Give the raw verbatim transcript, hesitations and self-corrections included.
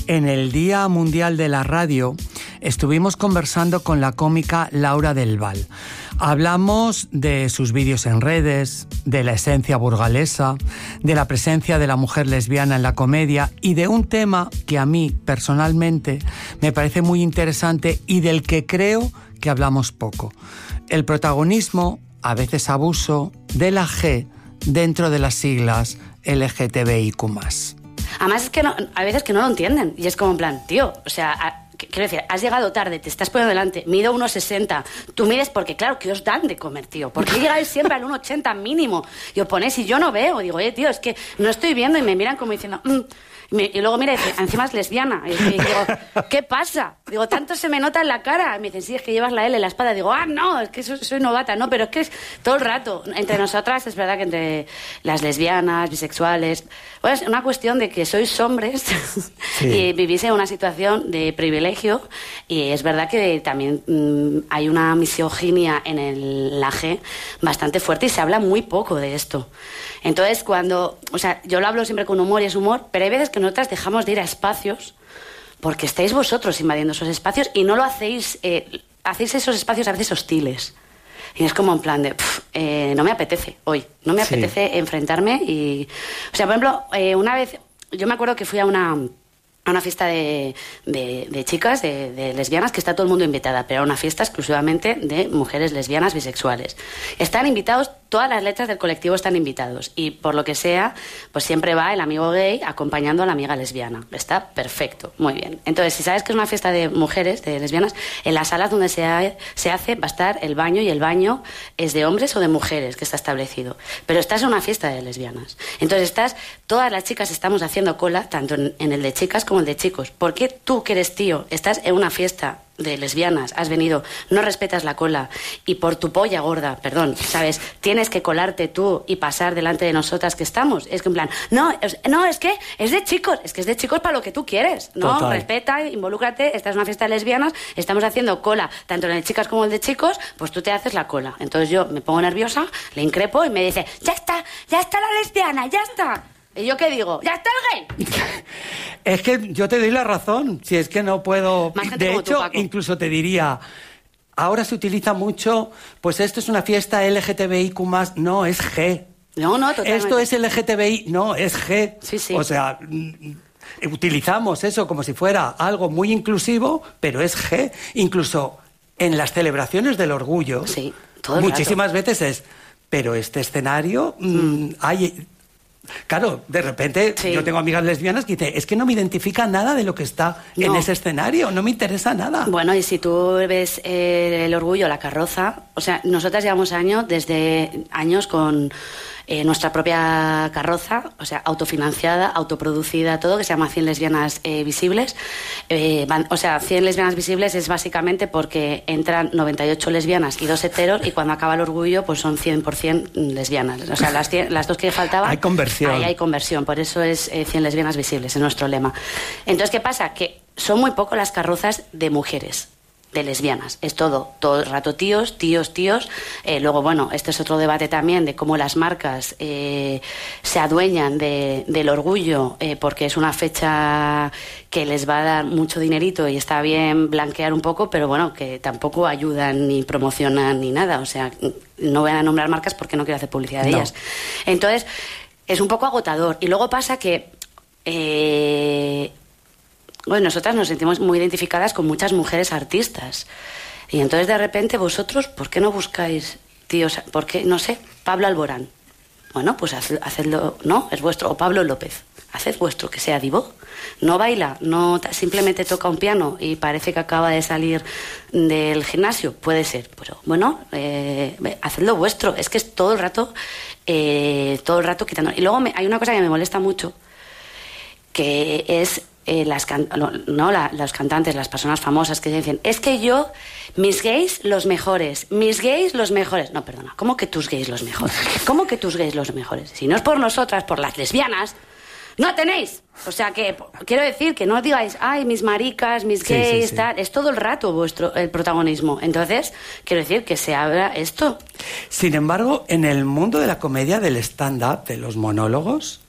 En el Día Mundial de la Radio estuvimos conversando con la cómica Laura del Val. Hablamos de sus vídeos en redes, de la esencia burgalesa, de la presencia de la mujer lesbiana en la comedia y de un tema que a mí personalmente me parece muy interesante y del que creo que hablamos poco. El protagonismo, a veces abuso, de la G dentro de las siglas L G T B I Q más. Además es que no, hay veces que no lo entienden y es como en plan, tío, o sea, a, quiero decir, has llegado tarde, te estás poniendo delante, mido uno sesenta, tú mides porque, claro, ¿qué os dan de comer, tío? ¿Por qué llegáis siempre al uno ochenta mínimo? Y os ponéis y yo no veo, digo, oye, tío, es que no estoy viendo y me miran como diciendo... Mm. Y, me, y luego mira y dice, encima es lesbiana. Y, y digo, ¿qué pasa? Digo, tanto se me nota en la cara. Y me dicen, sí, es que llevas la L en la espalda. Digo, ah, no, es que soy, soy novata. No, pero es que es todo el rato. Entre nosotras, es verdad que entre las lesbianas, bisexuales... Bueno, es una cuestión de que sois hombres sí. y vivís en una situación de privilegio. Y es verdad que también mmm, hay una misoginia en el, la G bastante fuerte y se habla muy poco de esto. Entonces, cuando... O sea, yo lo hablo siempre con humor y es humor, pero hay veces que nosotras dejamos de ir a espacios porque estáis vosotros invadiendo esos espacios y no lo hacéis... Eh, hacéis esos espacios a veces hostiles. Y es como en plan de... Pff, eh, no me apetece hoy. No me sí. apetece enfrentarme y... O sea, por ejemplo, eh, una vez... Yo me acuerdo que fui a una... a una fiesta de, de, de chicas, de, de lesbianas, que está todo el mundo invitada, pero a una fiesta exclusivamente de mujeres lesbianas bisexuales. Están invitados, todas las letras del colectivo están invitados, y por lo que sea, pues siempre va el amigo gay acompañando a la amiga lesbiana. Está perfecto, muy bien. Entonces, si sabes que es una fiesta de mujeres, de lesbianas, en las salas donde se, ha, se hace va a estar el baño, y el baño es de hombres o de mujeres, que está establecido. Pero estás en una fiesta de lesbianas. Entonces, estás, todas las chicas estamos haciendo cola, tanto en, en el de chicas como como el de chicos. ¿Por qué tú, que eres tío, estás en una fiesta de lesbianas, has venido, no respetas la cola y por tu polla gorda, perdón, ¿sabes? Tienes que colarte tú y pasar delante de nosotras que estamos? Es que en plan, no, es, no, es que es de chicos, es que es de chicos para lo que tú quieres, ¿no? Total. Respeta, involúcrate, estás en una fiesta de lesbianas, estamos haciendo cola, tanto en el de chicas como el de chicos, pues tú te haces la cola. Entonces yo me pongo nerviosa, le increpo y me dice, ya está, ya está la lesbiana, ya está. ¿Y yo qué digo? ¡Ya está el gay! Es que yo te doy la razón. Si es que no puedo... Más gente de como hecho, tú, Paco. Incluso te diría... Ahora se utiliza mucho... Pues esto es una fiesta L G T B I Q más. No, es G. No, no, totalmente. Esto es L G T B I. No, es G. Sí, sí. O sea... Utilizamos eso como si fuera algo muy inclusivo, pero es G. Incluso en las celebraciones del orgullo... Sí, todo el muchísimas rato. veces es... Pero este escenario... Mm. Hay... Claro, de repente sí. Yo tengo amigas lesbianas que dicen, es que no me identifica nada de lo que está no. en ese escenario, no me interesa nada. Bueno, y si tú ves eh, el orgullo, la carroza, o sea, nosotras llevamos años, desde años con eh, nuestra propia carroza, o sea, autofinanciada, autoproducida, todo, que se llama cien lesbianas eh, visibles. Eh, van, o sea, cien lesbianas visibles es básicamente porque entran noventa y ocho lesbianas y dos heteros, y cuando acaba el orgullo, pues son cien por ciento lesbianas. O sea, las, cien, las dos que faltaban... Hay conversión. Ahí hay conversión, por eso es eh, cien lesbianas visibles, es nuestro lema. Entonces, ¿qué pasa? Que son muy poco las carrozas de mujeres, de lesbianas. Es todo, todo el rato tíos, tíos, tíos. Eh, luego, bueno, este es otro debate también de cómo las marcas eh, se adueñan de, del orgullo, eh, porque es una fecha que les va a dar mucho dinerito y está bien blanquear un poco, pero bueno, que tampoco ayudan ni promocionan ni nada. O sea, no voy a nombrar marcas porque no quiero hacer publicidad de no. ellas. Entonces, es un poco agotador. Y luego pasa que... Eh, Bueno, nosotras nos sentimos muy identificadas con muchas mujeres artistas. Y entonces, de repente, vosotros, ¿por qué no buscáis tíos? ¿Por qué? No sé, Pablo Alborán. Bueno, pues hacedlo, ¿no? Es vuestro. O Pablo López. Haced vuestro, que sea divo. No baila, no simplemente toca un piano y parece que acaba de salir del gimnasio. Puede ser, pero bueno, eh, hacedlo vuestro. Es que es todo el rato, eh, todo el rato quitando. Y luego me, hay una cosa que me molesta mucho, que es... Eh, las can- no, no la, los cantantes, las personas famosas que dicen, es que yo, mis gays los mejores, mis gays los mejores. No, perdona, ¿cómo que tus gays los mejores? ¿Cómo que tus gays los mejores? Si no es por nosotras, por las lesbianas, no tenéis. O sea que, quiero decir, que no digáis, ay, mis maricas, mis gays, sí, sí, sí. Tal. Es todo el rato vuestro el protagonismo. Entonces, quiero decir que se abra esto. Sin embargo, en el mundo de la comedia, del stand-up, de los monólogos,